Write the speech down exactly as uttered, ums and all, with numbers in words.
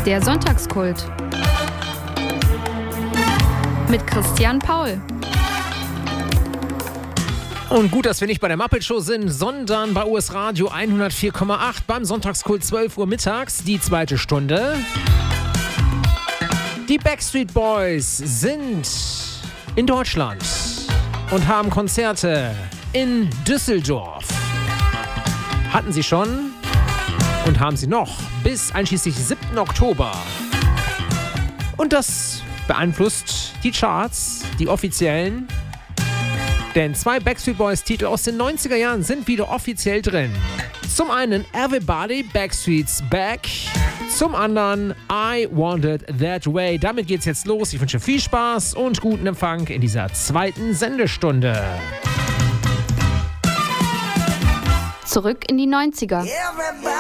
Der Sonntagskult mit Christian Paul. Und gut, dass wir nicht bei der Muppet Show sind, sondern bei U S Radio hundertvier Komma acht beim Sonntagskult zwölf Uhr mittags, die zweite Stunde. Die Backstreet Boys sind in Deutschland und haben Konzerte in Düsseldorf. Hatten sie schon und haben sie noch bis einschließlich siebten Oktober. Und das beeinflusst die Charts, die offiziellen. Denn zwei Backstreet Boys Titel aus den neunziger Jahren sind wieder offiziell drin. Zum einen Everybody Backstreet's Back, zum anderen I Want It That Way. Damit geht's jetzt los. Ich wünsche viel Spaß und guten Empfang in dieser zweiten Sendestunde. Zurück in die neunziger. Everybody